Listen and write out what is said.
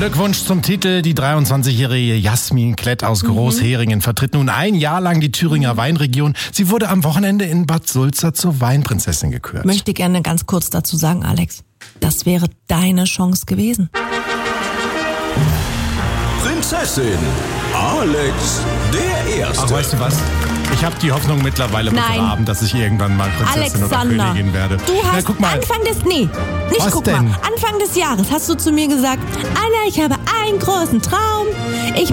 Glückwunsch zum Titel. Die 23-jährige Jasmin Klett aus Großheringen vertritt nun ein Jahr lang die Thüringer Weinregion. Sie wurde am Wochenende in Bad Sulza zur Weinprinzessin gekürt. Möchte gerne ganz kurz dazu sagen, Alex, das wäre deine Chance gewesen. Prinzessin Alex der Erste. Ach, weißt du was? Ich habe die Hoffnung mittlerweile begraben, dass ich irgendwann mal Prinzessin oder Königin werde. Du hast Anfang des Jahres hast du zu mir gesagt, Anna, ich habe einen großen Traum. Ich